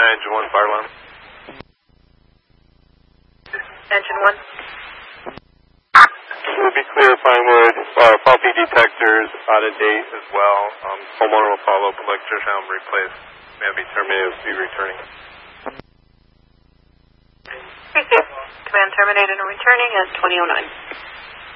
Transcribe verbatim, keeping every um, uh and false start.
Engine one, fire alarm. Engine one. To be clear, Pinewood, uh, faulty detectors out of date as well. Um, homeowner will follow up, electrician will replace. May be terminated, will be returning. Received. Command terminated and returning at twenty oh nine.